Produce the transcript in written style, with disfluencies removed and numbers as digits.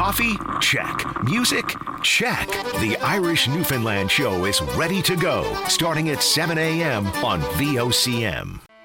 Coffee? Check. Music? Check. The Irish Newfoundland Show is ready to go, starting at 7 a.m. on VOCM.